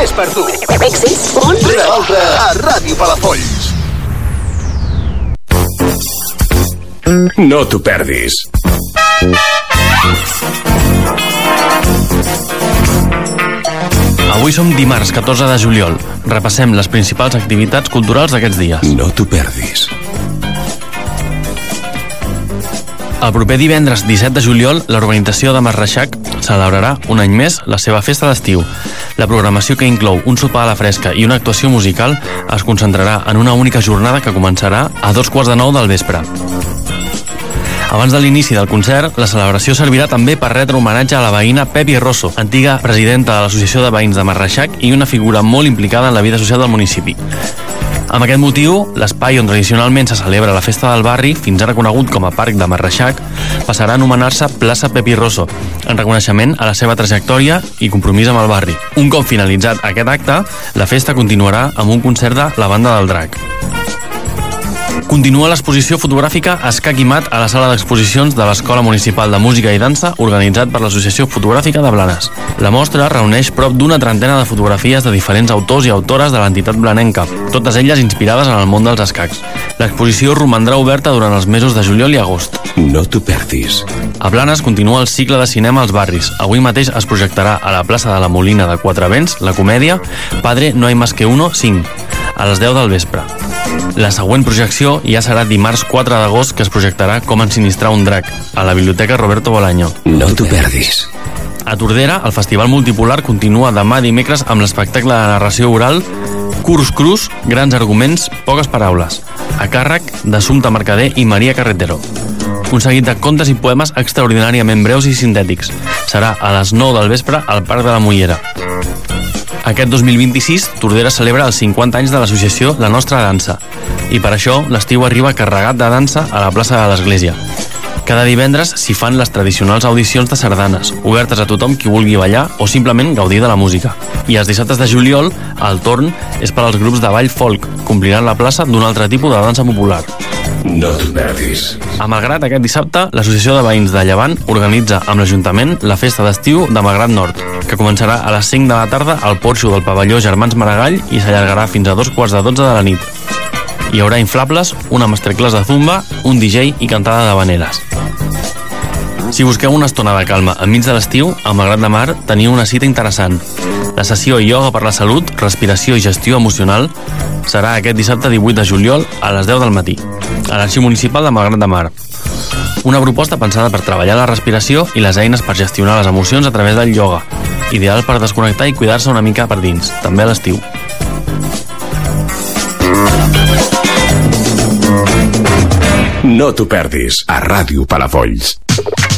és per tu. Èxits, on? Revolta a Ràdio Palafolls. No t'ho perdis. Avui som dimarts 14 de juliol. Repassem les principals activitats culturals d'aquests dies. No t'ho perdis. El proper divendres 17 de juliol, la urbanització de Mas Reixac celebrarà un any més la seva festa d'estiu. La programació, que inclou un sopar a la fresca i una actuació musical, es concentrarà en una única jornada que començarà a 8:45 del vespre. Abans de l'inici del concert, la celebració servirà també per retre homenatge a la veïna Pepi Rosso, antiga presidenta de l'Associació de Veïns de Mas Reixac i una figura molt implicada en la vida social del municipi. Amb aquest motiu, l'espai on tradicionalment se celebra la festa del barri, fins ara conegut com a Parc de Mas Reixac, passarà a anomenar-se Plaça Pepi Rosso, en reconeixement a la seva trajectòria i compromís amb el barri. Un cop finalitzat aquest acte, la festa continuarà amb un concert de la Banda del Drac. Continua l'exposició fotogràfica Escac i Mat a la sala d'exposicions de l'Escola Municipal de Música i Dansa, organitzat per l'Associació Fotogràfica de Blanes. La mostra reuneix prop d'una trentena de fotografies de diferents autors i autores de l'entitat blanenca, totes elles inspirades en el món dels escacs. L'exposició romandrà oberta durant els mesos de juliol i agost. No t'ho perdis. A Blanes continua el cicle de cinema als barris. Avui mateix es projectarà a la plaça de la Molina de Quatre Vents la comèdia Padre no hay más que uno 5, a les 10 del vespre. La següent projecció ja serà dimarts 4 d'agost, que es projectarà Com ensinistrar un drac, a la Biblioteca Roberto Bolaño. No t'ho perdis. A Tordera, el Festival Multipolar continua demà dimecres amb l'espectacle de narració oral Curs Crus, grans arguments, poques paraules, a càrrec d'Assumpta Mercader i Maria Carretero. Un seguit de contes i poemes extraordinàriament breus i sintètics. Serà a les 9 del vespre al Parc de la Mollera. Aquest 2026, Tordera celebra els 50 anys de l'associació La Nostra Dansa, i per això l'estiu arriba carregat de dansa a la plaça de l'Església. Cada divendres s'hi fan les tradicionals audicions de sardanes, obertes a tothom qui vulgui ballar o simplement gaudir de la música. I els dissabtes de juliol, el torn és per als grups de ball folk, que ompliran la plaça d'un altre tipus de dansa popular. No t'ho perdis. A Malgrat, aquest dissabte, l'Associació de Veïns de Llevant organitza amb l'Ajuntament la festa d'estiu de Malgrat Nord, que començarà a les 5 de la tarda al porxo del pavelló Germans Maragall i s'allargarà fins a 2:45 de la nit. Hi haurà inflables, una masterclass de zumba, un DJ i cantada d'havaneres. Si busqueu una estona de calma enmig de l'estiu, a Malgrat de Mar teniu una cita interessant. La sessió Ioga per la Salut, Respiració i Gestió Emocional serà aquest dissabte 18 de juliol a les 10 del matí, a l'Arxiu Municipal de Malgrat de Mar. Una proposta pensada per treballar la respiració i les eines per gestionar les emocions a través del ioga, ideal per desconnectar i cuidar-se una mica per dins, també a l'estiu. No t'ho perdis a Ràdio Palafolls.